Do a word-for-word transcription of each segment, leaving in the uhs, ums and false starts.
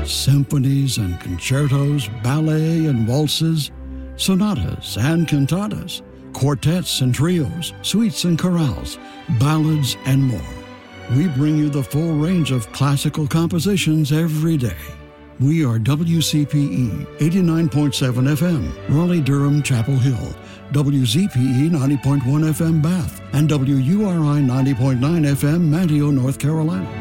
Symphonies and concertos, ballet and waltzes, sonatas and cantatas, quartets and trios, suites and chorales, ballads, and more. We bring you the full range of classical compositions every day. We are W C P E eighty-nine point seven F M, Raleigh-Durham, Chapel Hill, W Z P E ninety point one F M, Bath, and W U R I ninety point nine F M, Manteo, North Carolina.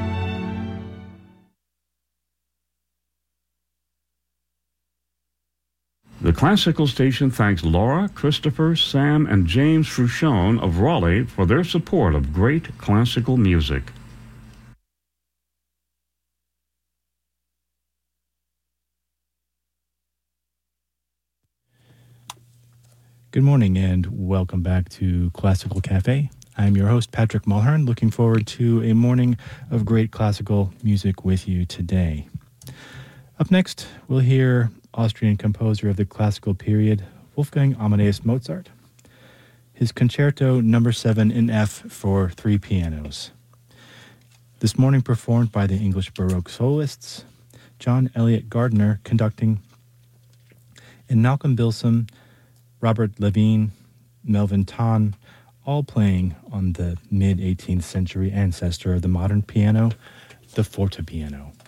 The Classical Station thanks Laura, Christopher, Sam, and James Fruchon of Raleigh for their support of great classical music. Good morning and welcome back to Classical Cafe. I'm your host, Patrick Mulhern, looking forward to a morning of great classical music with you today. Up next, we'll hear Austrian composer of the classical period, Wolfgang Amadeus Mozart, his Concerto Number seven in F for three pianos. This morning performed by the English Baroque soloists, John Eliot Gardiner conducting, and Malcolm Bilson, Robert Levine, Melvin Tan, all playing on the mid-eighteenth century ancestor of the modern piano, the fortepiano.